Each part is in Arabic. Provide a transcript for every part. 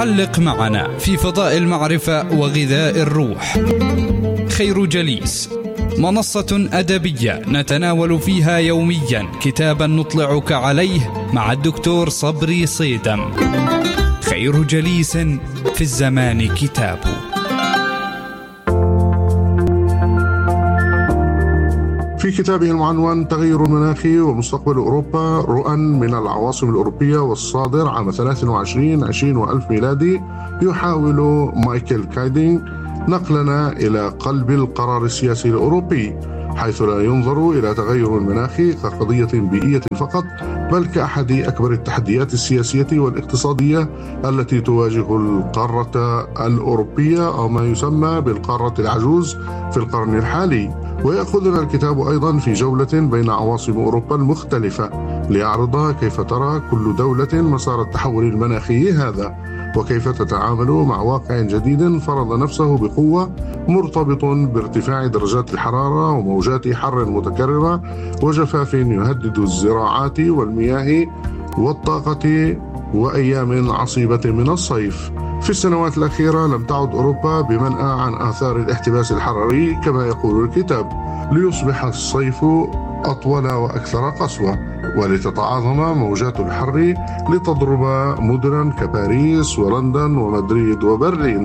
حلق معنا في فضاء المعرفة وغذاء الروح. خير جليس، منصة أدبية نتناول فيها يوميا كتابا نطلعك عليه مع الدكتور صبري صيدم. خير جليس في الزمان كتاب. في كتابه المعنون تغير المناخي ومستقبل أوروبا رؤى من العواصم الأوروبية والصادر عام 23/20 وألف ميلادي، يحاول مايكل كايدينغ نقلنا إلى قلب القرار السياسي الأوروبي، حيث لا ينظر إلى تغير المناخ كقضية بيئية فقط، بل كأحد أكبر التحديات السياسية والاقتصادية التي تواجه القارة الأوروبية أو ما يسمى بالقارة العجوز في القرن الحالي. ويأخذنا الكتاب أيضا في جولة بين عواصم أوروبا المختلفة ليعرض كيف ترى كل دولة مسار التحول المناخي هذا، وكيف تتعامل مع واقع جديد فرض نفسه بقوة مرتبط بارتفاع درجات الحرارة وموجات حر متكررة وجفاف يهدد الزراعات والمياه والطاقة وأيام عصيبة من الصيف. في السنوات الأخيرة لم تعد أوروبا بمنأى عن آثار الاحتباس الحراري كما يقول الكتاب، ليصبح الصيف أطول وأكثر قسوة، ولتتعاظم موجات الحر لتضرب مدنا كباريس ولندن ومدريد وبرلين،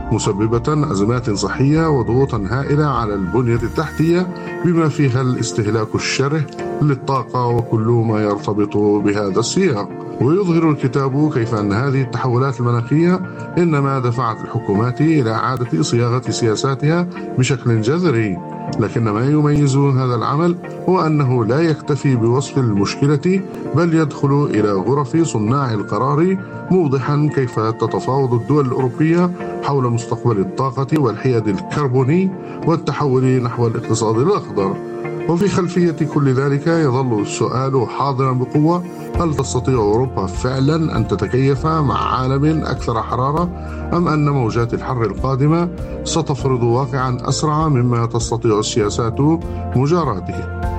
مسببة أزمات صحية وضغوطا هائلة على البنية التحتية بما فيها الاستهلاك الشره للطاقة وكل ما يرتبط بهذا السياق. ويظهر الكتاب كيف أن هذه التحولات المناخية إنما دفعت الحكومات إلى إعادة صياغة سياساتها بشكل جذري، لكن ما يميز هذا العمل هو أنه لا يكتفي بوصف المشكلة بل يدخل إلى غرف صناع القرار، موضحا كيف تتفاوض الدول الأوروبية حول مستقبل الطاقة والحياد الكربوني والتحول نحو الاقتصاد الأخضر. وفي خلفية كل ذلك يظل السؤال حاضرا بقوة: هل تستطيع أوروبا فعلا أن تتكيف مع عالم أكثر حرارة، أم أن موجات الحر القادمة ستفرض واقعا أسرع مما تستطيع السياسات مجاراته؟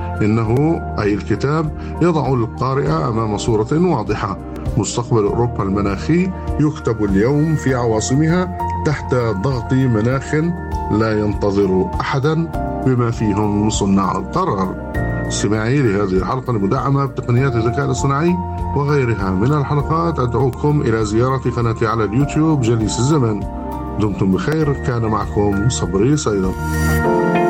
إنه أي الكتاب يضع القارئ أمام صورة واضحة: مستقبل أوروبا المناخي يكتب اليوم في عواصمها تحت ضغط مناخ لا ينتظر أحدا بما فيهم صناع القرار. استماعي لهذه الحلقة المدعمة بتقنيات الذكاء الاصطناعي وغيرها من الحلقات. أدعوكم إلى زيارة قناتي على اليوتيوب جليس الزمن. دمتم بخير. كان معكم صبري صيدم.